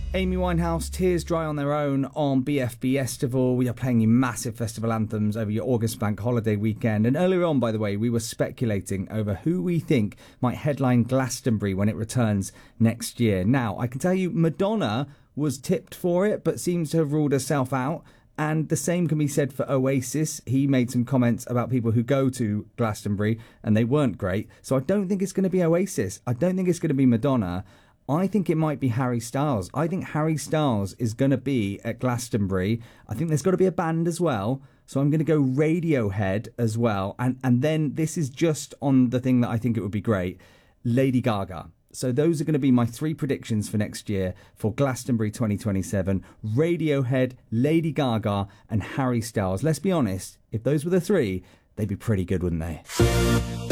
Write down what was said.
Amy Winehouse, Tears Dry on Their Own on BFB Estival. We are playing you massive festival anthems over your August bank holiday weekend. And earlier on, by the way, we were speculating over who we think might headline Glastonbury when it returns next year. Now, I can tell you Madonna was tipped for it, but seems to have ruled herself out. And the same can be said for Oasis. He made some comments about people who go to Glastonbury and they weren't great. So I don't think it's going to be Oasis. I don't think it's going to be Madonna. I think it might be Harry Styles. I think Harry Styles is going to be at Glastonbury. I think there's got to be a band as well. So I'm going to go Radiohead as well. And then this is just on the thing that I think it would be great. Lady Gaga. So those are going to be my 3 predictions for next year for Glastonbury 2027. Radiohead, Lady Gaga and Harry Styles. Let's be honest, if those were the 3, they'd be pretty good, wouldn't they?